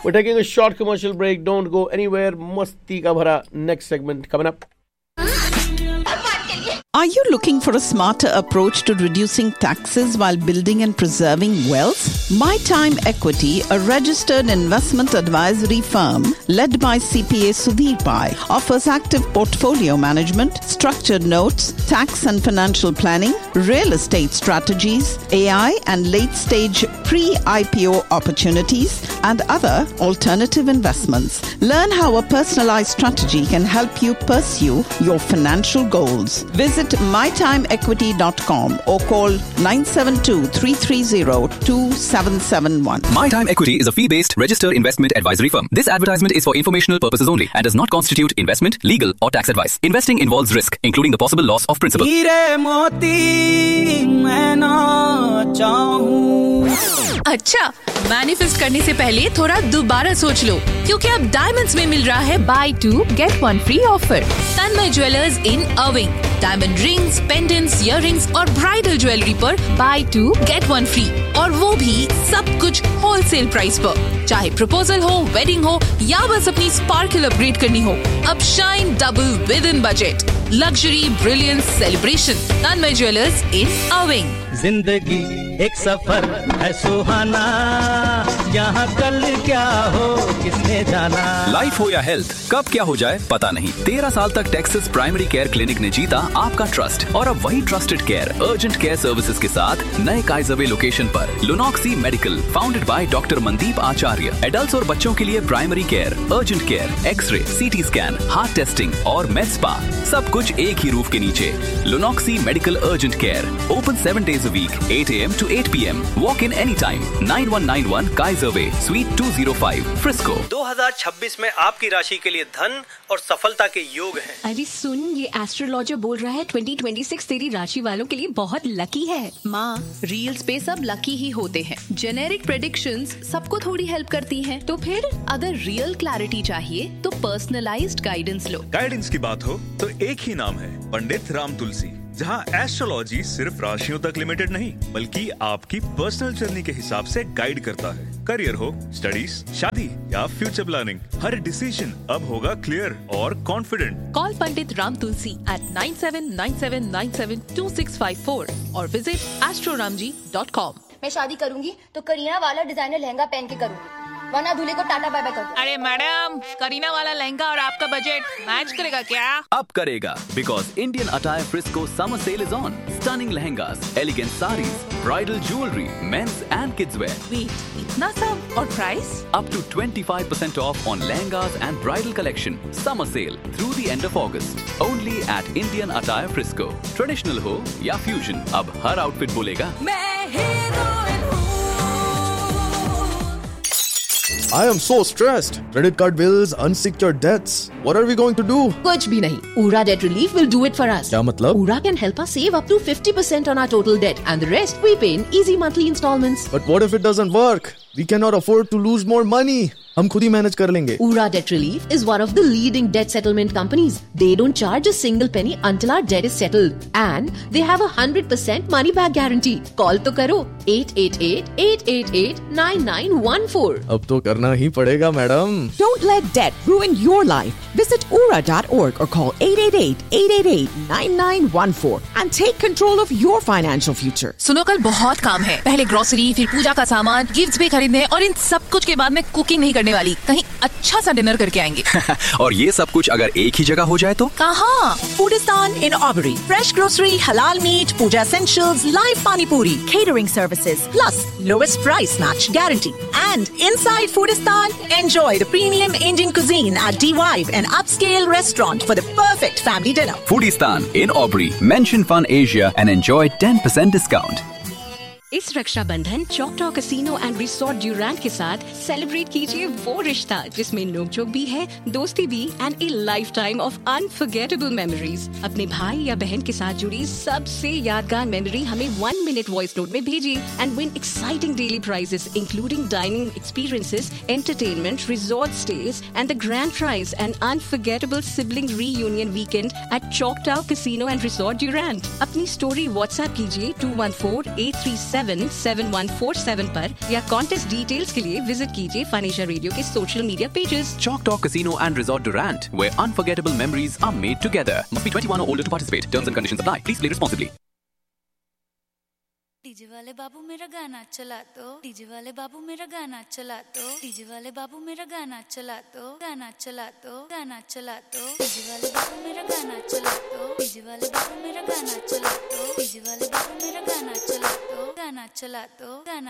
We're taking a short commercial break. Don't go anywhere. Masti ka bhara next segment coming up. Are you looking for a smarter approach to reducing taxes while building and preserving wealth? My Time Equity, a registered investment advisory firm led by CPA Sudhir Pai, offers active portfolio management, structured notes, tax and financial planning, real estate strategies, AI and late-stage pre-IPO opportunities, and other alternative investments. Learn how a personalized strategy can help you pursue your financial goals. Visit mytimeequity.com or call 972-330-2771. My Time Equity is a fee-based registered investment advisory firm. This advertisement is for informational purposes only and does not constitute investment, legal or tax advice. Investing involves risk, including the possible loss of principal. अच्छा, manifest करने से पहले थोड़ा दोबारा सोच लो, क्योंकि अब diamonds में मिल रहा है बाय 2 गेट 1 फ्री ऑफर। तन्मय ज्वेलर्स इन अर्विंग, डायमंड रिंग्स, पेंडेंट्स, इयररिंग्स और ब्राइडल ज्वेलरी पर बाय 2 गेट 1 फ्री, और वो भी सब कुछ होलसेल प्राइस पर। चाहे प्रपोजल हो, वेडिंग हो या बस अपनी स्पार्कल अपग्रेड करनी हो, अब shine double with in budget. Luxury, brilliance, celebration. Tanmay jewellers इन अर्विंग। जिंदगी एक सफर है सुहाना, यहाँ कल क्या हो किसने जाना। लाइफ हो या हेल्थ, कब क्या हो जाए पता नहीं। 13 साल तक टेक्सास प्राइमरी केयर क्लिनिक ने जीता आपका ट्रस्ट, और अब वही trusted care urgent care services के साथ नए काइजरवे लोकेशन पर। लुनॉक्सी medical, founded by doctor Mandeep Acharya. Adults और बच्चों के लिए primary care, urgent care, x ray, CT scan, heart testing और med spa, सब कुछ एक ही रूफ के नीचे। लुनॉक्सी medical urgent care, open 7 days a week, 8 AM to 8 PM. Walk in anytime. 9191 Kaiser Way, Suite 205, Frisco. 2026 में आपकी राशि के लिए धन और सफलता के योग हैं। अरे सुन, ये एस्ट्रोलॉजर बोल रहा है 2026 तेरी राशि वालों के लिए बहुत लकी है। माँ, रील्स पे सब लकी ही होते हैं। जेनेरिक प्रेडिक्शंस सबको थोड़ी हेल्प करती हैं। तो फिर अगर रियल क्लैरिटी चाहिए तो पर्सनलाइज्ड गाइडेंस लो। गाइडेंस की बात हो तो एक ही नाम है, पंडित राम तुलसी, जहां एस्ट्रोलॉजी सिर्फ राशियों तक लिमिटेड नहीं बल्कि आपकी पर्सनल जर्नी के हिसाब से गाइड करता है। करियर हो, स्टडीज, शादी या फ्यूचर प्लानिंग, हर डिसीजन अब होगा क्लियर और confident. Call Pandit Ram Tulsi at 9797972654 और विजिट astroramji.com। मैं शादी करूंगी तो करीना वाला डिजाइनर लहंगा पहन के करूंगी, वरना दूल्हे को टाटा बाय बाय कर दो। अरे मैडम, करीना वाला लहंगा और आपका बजट मैच करेगा क्या? अब करेगा, because Indian Attire Frisco summer sale is on. Stunning lehengas, elegant sarees, bridal jewelry, men's and kids wear. Wait, इतना सब और price? Up to 25% off on lehengas and bridal collection. Summer sale through the end of August. Only at Indian Attire Frisco. Traditional हो या fusion, अब हर outfit बोलेगा मैं heroine हूँ। I am so stressed. Credit card bills, unsecured debts. What are we going to do? कुछ भी नहीं. Ura Debt Relief will do it for us. क्या मतलब? Ura can help us save up to 50% on our total debt, and the rest we pay in easy monthly installments. But what if it doesn't work? We cannot afford to lose more money. हम खुद ही manage कर लेंगे। Ura Debt Relief is one of the leading debt settlement companies. They don't charge a single penny until our debt is settled, and they have a 100% money back guarantee. Call तो करो 888-888-9914. अब तो करना ही पड़ेगा, madam. Don't let debt ruin your life. Visit ura.org or call 888-888-9914 and take control of your financial future. सुनो, कल बहुत काम है। पहले ग्रोसरी, फिर पूजा का सामान, गिफ्ट्स भी खरीदने, और इन सब कुछ के बाद मैं कुकिंग नहीं करने वाली। कहीं अच्छा सा डिनर करके आएंगे। और ये सब कुछ अगर एक ही जगह हो जाए तो? कहाँ? Foodistan in Aubrey. Fresh grocery, halal meat, puja essentials, live pani puri, catering services, plus lowest price match guarantee. And inside Foodistan, enjoy the premium Indian cuisine at D-Vibe, an upscale restaurant for the perfect family dinner. Foodistan in Aubrey. Mention Fun Asia and enjoy 10% discount. इस Rakshabandhan चौकटा casino and resort ड्यूरैंट के साथ celebrate कीजिए वो रिश्ता जिसमें नोकझोंक भी है, दोस्ती भी, and A life time of unforgettable memories. अपने भाई या बहन के साथ जुड़ी सबसे यादगार मेमोरी हमें 1 minute वॉइस नोट में भेजिए and win exciting daily prices including dining experiences, entertainment, resort stage and the grand prize and unforgettable sibling reunion weekend at चौकटा casino and resort ड्यूरैंट। अपनी स्टोरी व्हाट्सएप कीजिए 214-837 6477147 पर या कॉन्टेस्ट डिटेल्स के लिए visit कीजिए fun Asia radio के social media pages. Chalk Talk Casino and Resort Durant, where unforgettable memories are made together. Must be 21 or older to participate. Terms and conditions apply. Please play responsibly. DJ वाले बाबू मेरा गाना चला दो, DJ वाले बाबू मेरा गाना चला दो, डीजे वाले बाबू मेरा गाना चला दो, गाना चला दो, गाना चला दो, डीजे वाले बाबू मेरा गाना चला दो, डीजे वाले बाबू मेरा गाना चला दो, डीजे वाले बाबू मेरा गाना चला दो, गाना चला दो, गाना